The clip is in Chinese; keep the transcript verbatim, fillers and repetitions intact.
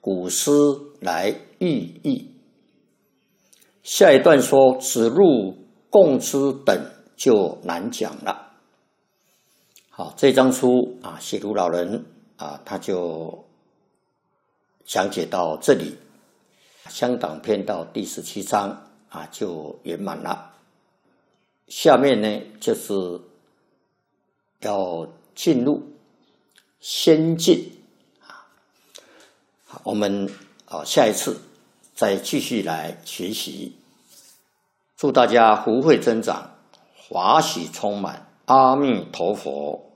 古诗来寓意。下一段说子路、共之等就难讲了。好，这章书啊，写如老人啊，他就讲解到这里，香港篇到第十七章啊就圆满了。下面呢就是要进入仙境啊，好，我们啊下一次再继续来学习。祝大家福慧增长，华喜充满，阿弥陀佛。